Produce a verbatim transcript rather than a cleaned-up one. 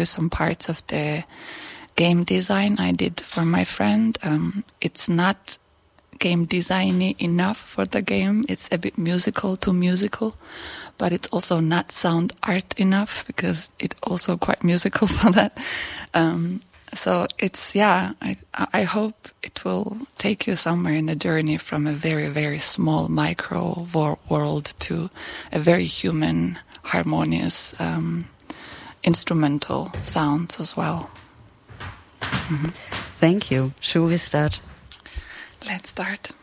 you some parts of the game design I did for my friend. Um, it's not game designy enough for the game. It's a bit musical to musical, but it's also not sound art enough because it's also quite musical for that. Um, so it's, yeah, I, I hope it will take you somewhere in a journey from a very, very small micro wor- world to a very human, harmonious, um, instrumental sounds as well. Mm-hmm. Thank you. Should we start? Let's start.